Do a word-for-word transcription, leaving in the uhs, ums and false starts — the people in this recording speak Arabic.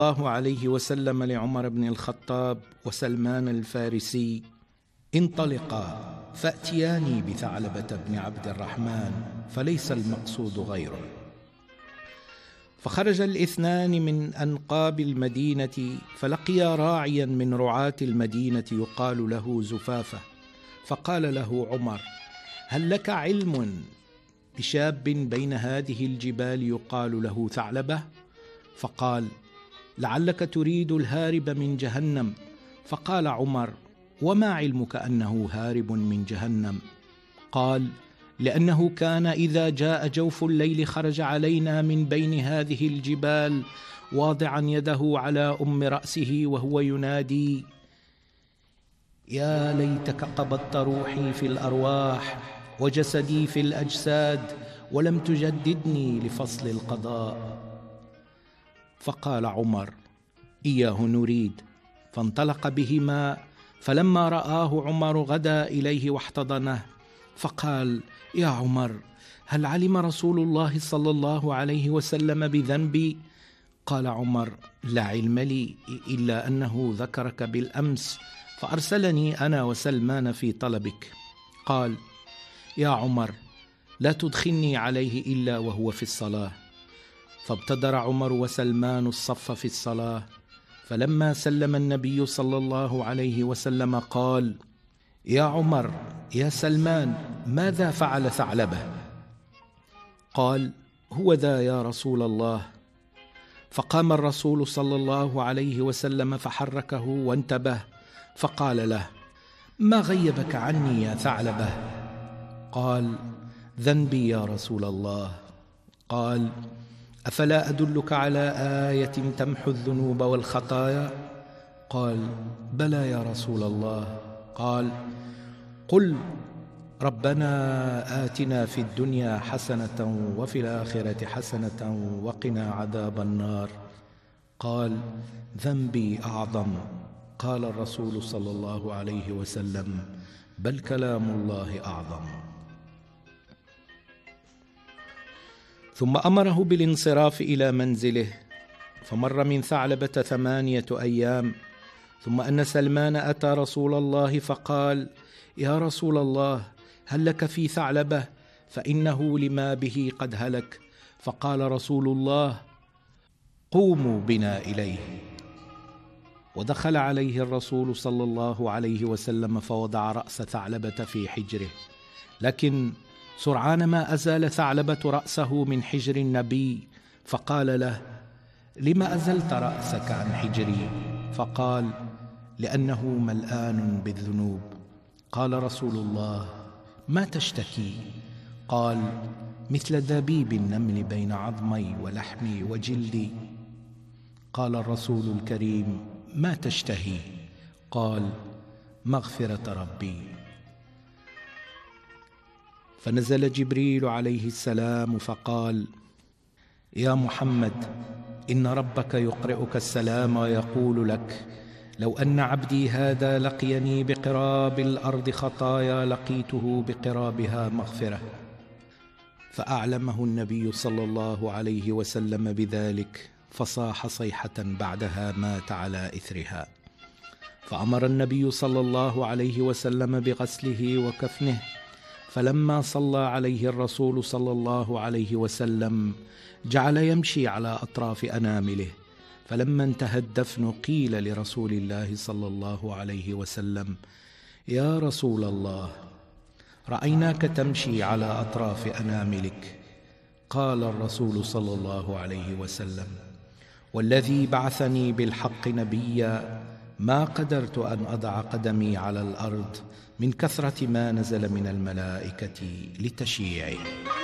الله عليه وسلم لعمر بن الخطاب وسلمان الفارسي: انطلقا فأتياني بثعلبة بن عبد الرحمن فليس المقصود غيره. فخرج الاثنان من أنقاب المدينة فلقيا راعيا من رعاة المدينة يقال له زفافة، فقال له عمر: هل لك علم بشاب بين هذه الجبال يقال له ثعلبة؟ فقال: لعلك تريد الهارب من جهنم. فقال عمر: وما علمك أنه هارب من جهنم؟ قال: لأنه كان إذا جاء جوف الليل خرج علينا من بين هذه الجبال واضعا يده على أم رأسه وهو ينادي: يا ليتك قبضت روحي في الأرواح وجسدي في الأجساد ولم تجددني لفصل القضاء. فقال عمر: إياه نريد. فانطلق بهما، فلما رآه عمر غدا إليه واحتضنه، فقال: يا عمر، هل علم رسول الله صلى الله عليه وسلم بذنبي؟ قال عمر: لا علم لي إلا أنه ذكرك بالأمس فأرسلني أنا وسلمان في طلبك. قال: يا عمر، لا تدخلني عليه إلا وهو في الصلاة. فابتدر عمر وسلمان الصف في الصلاة، فلما سلم النبي صلى الله عليه وسلم قال: يا عمر، يا سلمان، ماذا فعل ثعلبة؟ قال: هو ذا يا رسول الله. فقام الرسول صلى الله عليه وسلم فحركه وانتبه، فقال له: ما غيبك عني يا ثعلبة؟ قال: ذنبي يا رسول الله. قال: أفلا أدلك على آية تمحو الذنوب والخطايا؟ قال: بلى يا رسول الله. قال: قل ربنا آتنا في الدنيا حسنة وفي الآخرة حسنة وقنا عذاب النار. قال: ذنبي أعظم. قال الرسول صلى الله عليه وسلم: بل كلام الله أعظم. ثم أمره بالانصراف إلى منزله، فمر من ثعلبة ثمانية أيام، ثم أن سلمان أتى رسول الله فقال: يا رسول الله، هل لك في ثعلبة؟ فإنه لما به قد هلك. فقال رسول الله: قوموا بنا إليه. ودخل عليه الرسول صلى الله عليه وسلم فوضع رأس ثعلبة في حجره، لكن سرعان ما أزال ثعلبة رأسه من حجر النبي، فقال له: لما أزلت رأسك عن حجري؟ فقال: لأنه ملآن بالذنوب. قال رسول الله: ما تشتكي؟ قال: مثل دبيب النمل بين عظمي ولحمي وجلدي. قال الرسول الكريم: ما تشتهي؟ قال: مغفرة ربي. فنزل جبريل عليه السلام فقال: يا محمد، إن ربك يقرئك السلام ويقول لك: لو أن عبدي هذا لقيني بقراب الأرض خطايا لقيته بقرابها مغفرة. فأعلمه النبي صلى الله عليه وسلم بذلك، فصاح صيحة بعدها مات على إثرها. فأمر النبي صلى الله عليه وسلم بغسله وكفنه، فلما صلى عليه الرسول صلى الله عليه وسلم جعل يمشي على أطراف أنامله، فلما انتهى الدفن قيل لرسول الله صلى الله عليه وسلم: يا رسول الله، رأيناك تمشي على أطراف أناملك. قال الرسول صلى الله عليه وسلم: والذي بعثني بالحق نبيا ما قدرت أن أضع قدمي على الأرض من كثرة ما نزل من الملائكة لتشييعه.